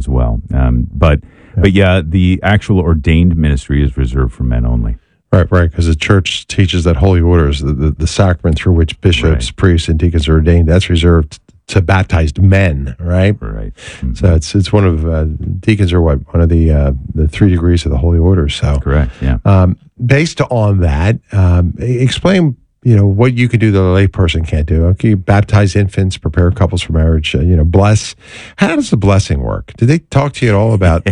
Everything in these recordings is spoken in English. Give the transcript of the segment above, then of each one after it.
as well. But yeah, the actual ordained ministry is reserved for men only. Right, because the church teaches that holy orders, the sacrament through which bishops, priests, and deacons are ordained, that's reserved to baptized men, right? Right. Mm-hmm. So it's one of deacons are one of the 3 degrees of the holy order. So correct. Yeah. Based on that, explain what you can do that a lay person can't do. Okay, baptize infants, prepare couples for marriage. Bless. How does the blessing work? Did they talk to you at all about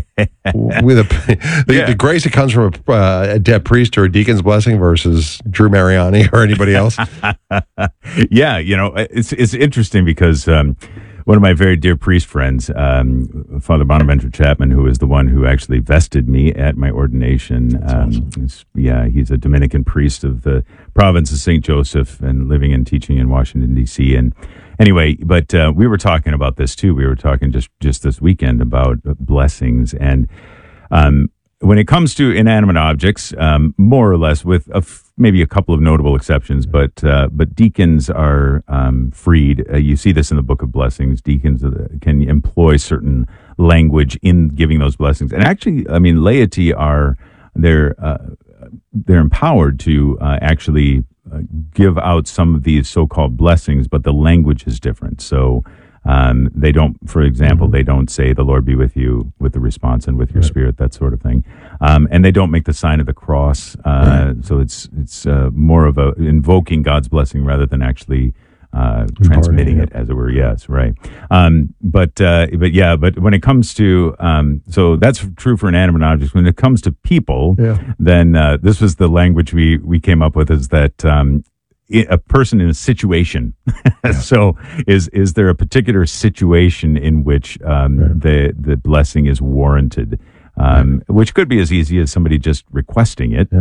the grace that comes from a dead priest or a deacon's blessing versus Drew Mariani or anybody else? Yeah, it's interesting because one of my very dear priest friends, Father Bonaventure Chapman, who is the one who actually vested me at my ordination. Awesome. He's a Dominican priest of the province of St. Joseph and living and teaching in Washington, D.C. And anyway, but we were talking about this too. We were talking just this weekend about blessings. And when it comes to inanimate objects, more or less with maybe a couple of notable exceptions, but deacons are freed. You see this in the Book of Blessings. Deacons can employ certain language in giving those blessings, and actually, laity they're empowered to actually give out some of these so-called blessings, but the language is different. So. They don't, for example, they don't say the Lord be with you with the response and with your spirit, that sort of thing. And they don't make the sign of the cross. So it's more of a invoking God's blessing rather than actually transmitting it, as it were. Yes, right. But when it comes to, so that's true for inanimate objects. When it comes to people, then this was the language we came up with, is that a person in a situation. So is there a particular situation in which the blessing is warranted? Which could be as easy as somebody just requesting it,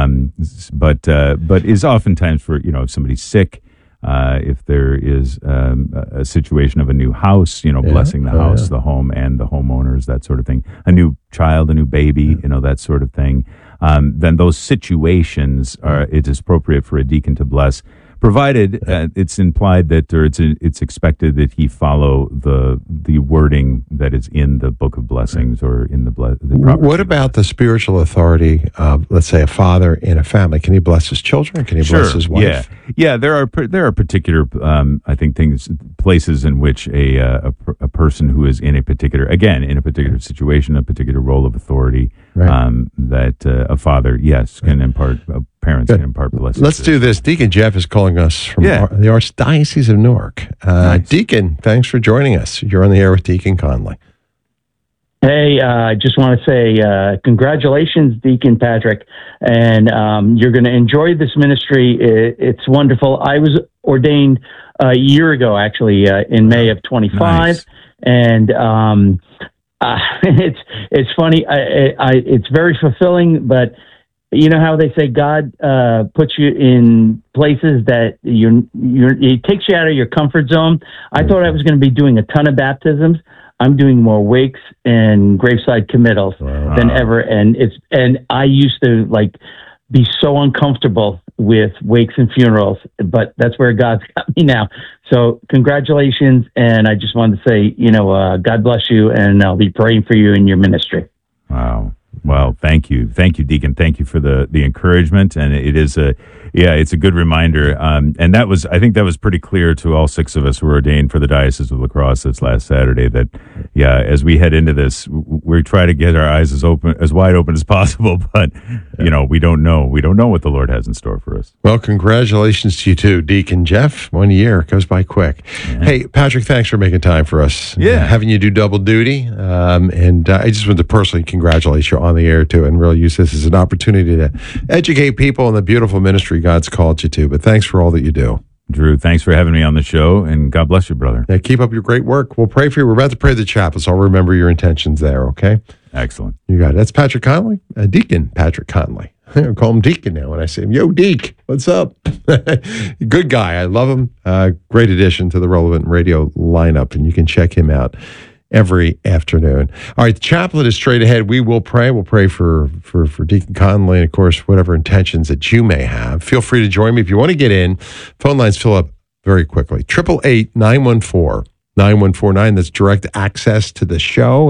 but is oftentimes for, if somebody's sick, if there is a situation of a new house, blessing the house, the home, and the homeowners, that sort of thing, a new child, a new baby, that sort of thing, then those situations it is appropriate for a deacon to bless, provided it's implied that, or it's expected that he follow the wording that is in the Book of Blessings or in the proper. What about the spiritual authority of, let's say, a father in a family? Can he bless his children? Can he bless his wife? Yeah. There are particular, I think, places in which a person who is in a particular situation, a particular role of authority, that a father, can impart. Parents can impart blessings. Let's do this. Deacon Jeff is calling us from the Archdiocese of Newark. Nice. Deacon, thanks for joining us. You're on the air with Deacon Conley. Hey, I just want to say congratulations, Deacon Patrick, and you're going to enjoy this ministry. It's wonderful. I was ordained a year ago, actually, in May of 25, nice. And it's funny. It's very fulfilling, but you know how they say God puts you in places that it takes you out of your comfort zone. I thought I was going to be doing a ton of baptisms. I'm doing more wakes and graveside committals than ever, and I used to be so uncomfortable with wakes and funerals, but that's where God's got me now. So congratulations, and I just wanted to say, God bless you, and I'll be praying for you in your ministry. Wow. Well, thank you, Deacon. Thank you for the encouragement, and it's a good reminder. And I think that was pretty clear to all 6 of us who were ordained for the Diocese of La Crosse this last Saturday. That as we head into this, we try to get our eyes as wide open as possible. But we don't know what the Lord has in store for us. Well, congratulations to you too, Deacon Jeff. 1 year goes by quick. Yeah. Hey, Patrick, thanks for making time for us. Yeah, having you do double duty. And I just want to personally congratulate you on the air too, and really use this as an opportunity to educate people in the beautiful ministry God's called you to. But thanks for all that you do. Drew, thanks for having me on the show, and God bless you, brother. Yeah, keep up your great work. We'll pray for you. We're about to pray the chapel, so I'll remember your intentions there, okay? Excellent. You got it. That's Patrick Conley, Deacon Patrick Conley. I call him Deacon now when I see him. Yo, Deek, what's up? Good guy. I love him. Great addition to the Relevant Radio lineup, and you can check him out every afternoon. All right, the chaplet is straight ahead. We will pray. We'll pray for Deacon Conley and, of course, whatever intentions that you may have. Feel free to join me. If you want to get in, phone lines fill up very quickly. 888-914-9149. That's direct access to the show.